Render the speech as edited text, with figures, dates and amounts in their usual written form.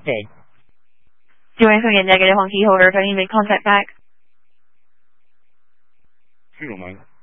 Dead. Do anything negative on key holder if I need to make contact back? If you don't mind.